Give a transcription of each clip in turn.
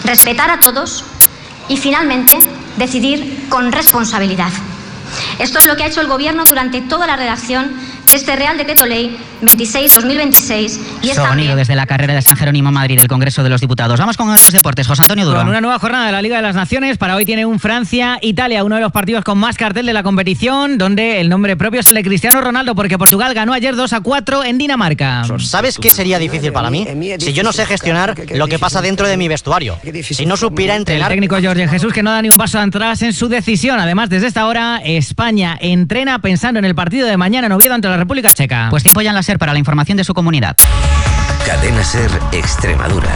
respetar a todos y, finalmente, decidir con responsabilidad. Esto es lo que ha hecho el Gobierno durante toda la redacción de este Real Decreto Ley 26/2026. Y Sonido desde la carrera de San Jerónimo, Madrid, del Congreso de los Diputados. Vamos con los deportes. José Antonio Duro. Con una nueva jornada de la Liga de las Naciones. Para hoy tiene un Francia-Italia, uno de los partidos con más cartel de la competición, donde el nombre propio es el de Cristiano Ronaldo, porque Portugal ganó ayer 2-4 en Dinamarca. ¿Sabes qué sería difícil para mí? Si yo no sé gestionar lo que pasa dentro de mi vestuario. Si no supiera entrenar... El técnico Jorge Jesús, que no da ni un paso atrás en su decisión. Además, desde esta hora, España entrena pensando en el partido de mañana en Oviedo ante la República Checa. Pues tiempo ya en la SER para la información de su comunidad. Cadena SER Extremadura.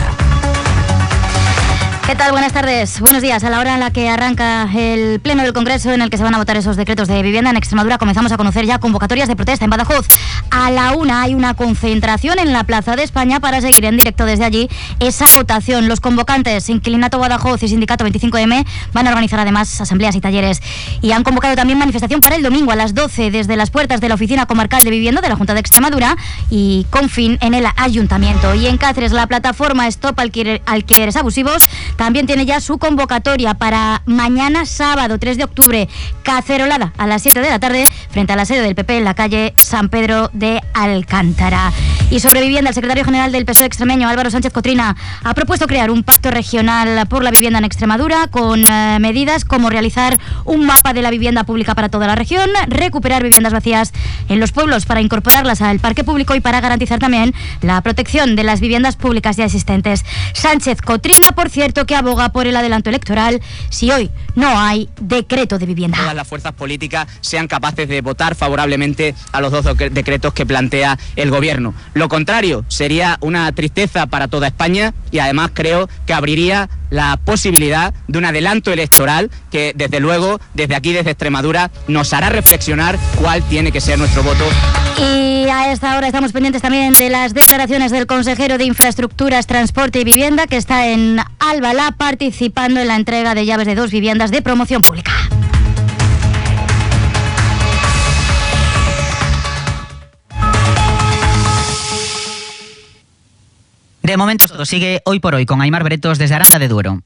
¿Qué tal? Buenas tardes. Buenos días. A la hora en la que arranca el pleno del Congreso en el que se van a votar esos decretos de vivienda en Extremadura, comenzamos a conocer ya convocatorias de protesta en Badajoz. A la 1 hay una concentración en la Plaza de España para seguir en directo desde allí esa votación. Los convocantes, Inclinato Badajoz y Sindicato 25M, van a organizar además asambleas y talleres. Y han convocado también manifestación para el domingo a las 12 desde las puertas de la Oficina Comarcal de Vivienda de la Junta de Extremadura y con fin en el Ayuntamiento. Y en Cáceres, la plataforma Stop Alquileres Abusivos también tiene ya su convocatoria para mañana sábado 3 de octubre, cacerolada a las 7 de la tarde frente a la sede del PP en la calle San Pedro de Alcántara. Y sobre vivienda, el secretario general del PSOE extremeño, Álvaro Sánchez Cotrina, ha propuesto crear un pacto regional por la vivienda en Extremadura con medidas como realizar un mapa de la vivienda pública para toda la región, recuperar viviendas vacías en los pueblos para incorporarlas al parque público y para garantizar también la protección de las viviendas públicas ya existentes. Sánchez Cotrina, por cierto, que aboga por el adelanto electoral si hoy no hay decreto de vivienda. Todas las fuerzas políticas sean capaces de votar favorablemente a los dos decretos que plantea el Gobierno. Lo contrario sería una tristeza para toda España y además creo que abriría la posibilidad de un adelanto electoral que desde luego desde aquí, desde Extremadura, nos hará reflexionar cuál tiene que ser nuestro voto. Y a esta hora estamos pendientes también de las declaraciones del consejero de Infraestructuras, Transporte y Vivienda, que está en Albalá participando en la entrega de llaves de 2 viviendas de promoción pública. De momento todo sigue hoy por hoy con Aimar Bretos desde Aranda de Duero.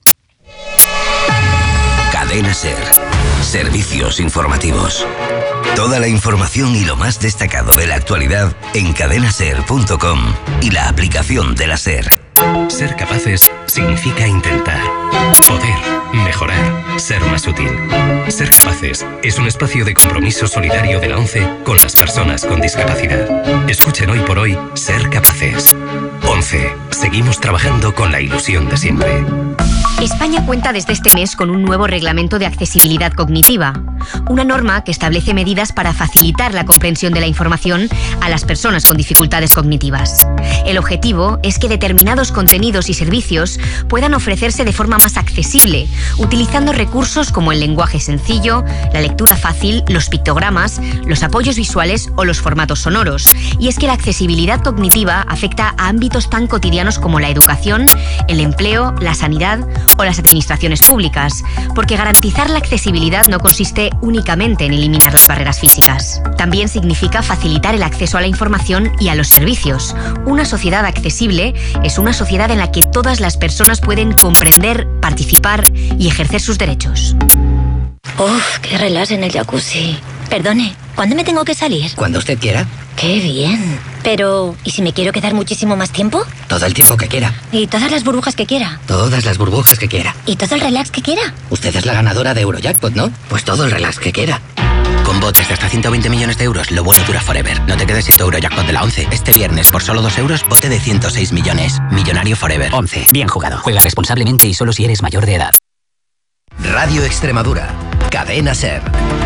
Cadena SER. Servicios informativos. Toda la información y lo más destacado de la actualidad en cadenaser.com y la aplicación de la SER. Ser capaces significa intentar, poder, mejorar, ser más útil. Ser Capaces es un espacio de compromiso solidario de la ONCE con las personas con discapacidad. Escuchen hoy por hoy Ser Capaces. ONCE. Seguimos trabajando con la ilusión de siempre. España cuenta desde este mes con un nuevo reglamento de accesibilidad cognitiva, una norma que establece medidas para facilitar la comprensión de la información a las personas con dificultades cognitivas. El objetivo es que determinados contenidos y servicios puedan ofrecerse de forma más accesible, utilizando recursos como el lenguaje sencillo, la lectura fácil, los pictogramas, los apoyos visuales o los formatos sonoros. Y es que la accesibilidad cognitiva afecta a ámbitos tan cotidianos como la educación, el empleo, la sanidad o las administraciones públicas, porque garantizar la accesibilidad no consiste únicamente en eliminar las barreras físicas. También significa facilitar el acceso a la información y a los servicios. Una sociedad accesible es una sociedad en la que todas las personas pueden comprender, participar y ejercer sus derechos. Uf, qué relax en el jacuzzi. Perdone, ¿cuándo me tengo que salir? Cuando usted quiera. ¡Qué bien! Pero, ¿y si me quiero quedar muchísimo más tiempo? Todo el tiempo que quiera. ¿Y todas las burbujas que quiera? Todas las burbujas que quiera. ¿Y todo el relax que quiera? Usted es la ganadora de Eurojackpot, ¿no? Pues todo el relax que quiera. Con botes de hasta 120 millones de euros, lo bueno dura forever. No te quedes sin tu Eurojackpot de la 11. Este viernes, por solo 2 euros, bote de 106 millones. Millonario forever. 11. Bien jugado. Juega responsablemente y solo si eres mayor de edad. Radio Extremadura. Cadena SER.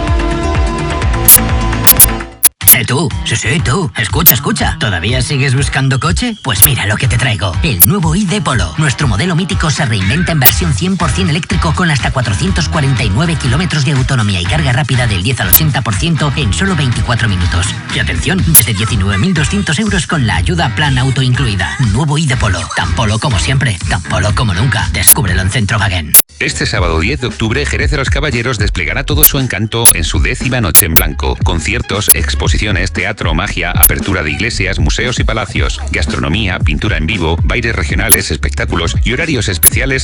Tú, sí, tú, escucha. ¿Todavía sigues buscando coche? Pues mira lo que te traigo. El nuevo ID Polo. Nuestro modelo mítico se reinventa en versión 100% eléctrico con hasta 449 kilómetros de autonomía y carga rápida del 10 al 80% en solo 24 minutos. Y atención, desde 19.200 euros con la ayuda Plan Auto incluida. Nuevo ID Polo. Tan polo como siempre, tan polo como nunca. Descúbrelo en Centrowagen. Este sábado 10 de octubre, Jerez de los Caballeros desplegará todo su encanto en su 10ª Noche en Blanco. Conciertos, exposiciones, teatro, magia, apertura de iglesias, museos y palacios, gastronomía, pintura en vivo, bailes regionales, espectáculos y horarios especiales